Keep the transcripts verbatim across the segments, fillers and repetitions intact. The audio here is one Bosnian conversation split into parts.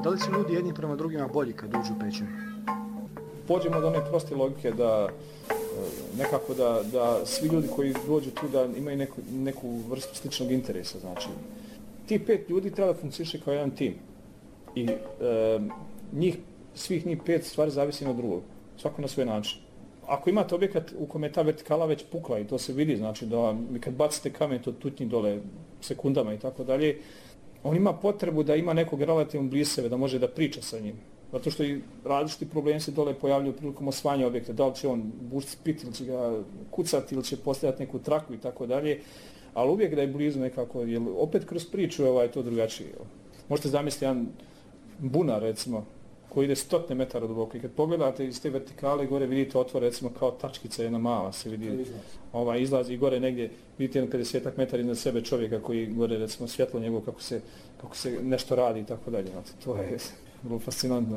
Da li su ljudi jedni prema drugima bolji kad uđu u pećinu? Pođemo od one proste logike da nekako da, da svi ljudi koji dođu tu da imaju neku, neku vrstu sličnog interesa. Znači, ti pet ljudi treba da funkcioniše kao jedan tim. I e, njih, svih njih pet stvari zavisi od drugog. Svako na svoj način. Ako imate objekat u kome je ta vertikala već pukla i to se vidi, znači da kad bacite kamen to tutnji dole sekundama i tako dalje, on ima potrebu da ima nekog relativno blizu sebe, da može da priča sa njim. Zato što i različiti problemi se dole pojavljaju prilikom osvajanja objekta. Da li će on bušiti spit ili će ga kucati ili će postavljati neku traku i tako dalje. Ali uvijek da je blizu nekako, jer opet kroz priču ovaj, to drugačije. Možete zamisliti jedan bunar, recimo, koji ide stotine metara duboko i kad pogledate iz te vertikale gore vidite otvor, recimo kao tačkica jedna mala se vidi, ovaj, izlazi i gore negdje, vidite jedno pedesetak metara iznad sebe čovjeka koji gore, recimo, svjetlo njegovo kako se, kako se nešto radi i tako dalje. Znači, to je vrlo fascinantno.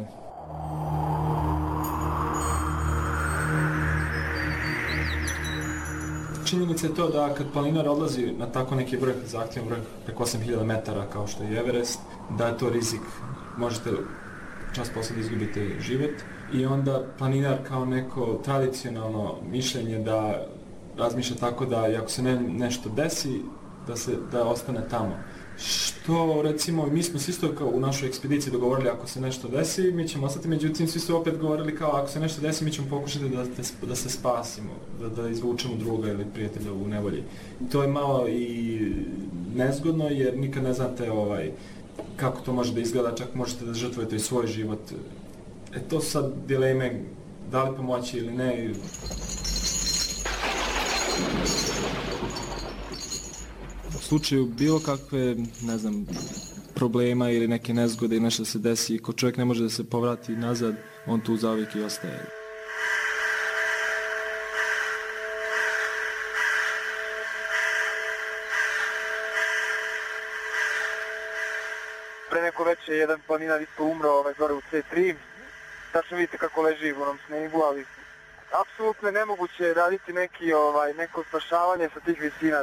Činjenica je to da kad planinar odlazi na tako neki vrh, zahtjevan vrh preko osam hiljada metara kao što je Everest, da je to rizik, možete čas posle da izgubite život i onda planinar kao neko tradicionalno mišljenje da razmišlja tako da ako se ne, nešto desi, da se da ostane tamo. Što, recimo, mi smo isto kao u našoj ekspediciji dogovorili ako se nešto desi, mi ćemo ostati, međutim, svi su opet govorili kao ako se nešto desi, mi ćemo pokušati da, te, da se spasimo, da, da izvučemo druga ili prijatelja u nevolji. To je malo i nezgodno jer nikad ne znate ovaj, kako to može da izgleda, čak možete da žrtvujete i svoj život. E to sad dileme, da li pomoći ili ne. U slučaju bilo kakve, ne znam, problema ili neke nezgode ili nešto se desi i ko čovjek ne može da se povrati nazad, on tu zauvijek i ostaje. Pre neko večer je jedan planinar isto umro ovaj, gore u C tri. Tačno vidite kako leži u onom snegu, ali apsolutno je nemoguće raditi neki, ovaj, neko spašavanje sa tih visina.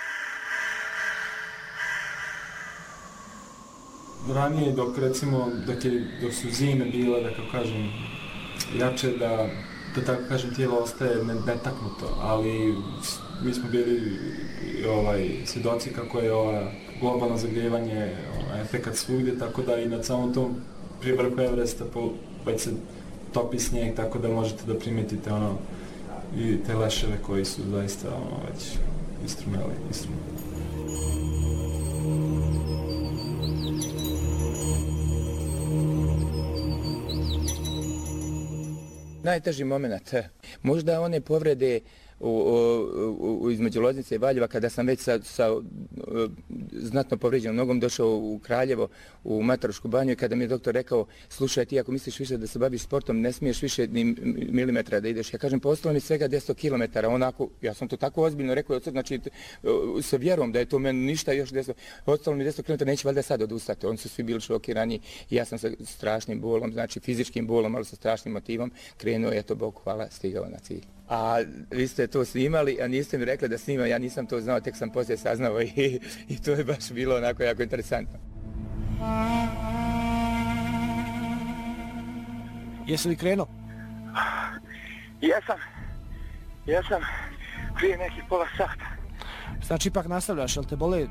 Ranije, dok recimo, dok, je, dok su zime bile, da kao kažem, jače da, da tako kažem, tijelo ostaje netaknuto, ali mi smo bili ovaj, svjedoci kako je ova globalno zagrijevanje ovaj, efekat svugdje, tako da i na samom tom privrhu Everesta po, već se topi snijeg, tako da možete da primijetite ono, i te leševe koji su zaista ono, već istrumeli. istrumeli. Najteži moment, možda one povrede u, u, u, između Loznice i Valjeva, kada sam već sa, sa uh, znatno povrijeđenom nogom došao u Kraljevo, u Matarušku banju, i kada mi je doktor rekao, slušaj, ti ako misliš više da se baviš sportom, ne smiješ više ni milimetra da ideš. Ja kažem, pa ostalo mi svega deset kilometara, onako, ja sam to tako ozbiljno rekao, znači, uh, sa vjerom da je to meni ništa još deset, ostalo mi deset kilometara, neće valjda sad odustati. Oni su svi bili šokirani i ja sam sa strašnim bolom, znači fizičkim bolom, ali sa strašnim motivom, krenuo, eto, Bog hvala, stigao na cilj. A vi ste to snimali, a niste mi rekli da snimam, ja nisam to znao, tek sam poslije saznao i, i to je baš bilo onako jako interesantno. Jesi li krenuo? Jesam. Jesam. Prije nekih pola sata. Znači ipak nastavljaš, jel te bole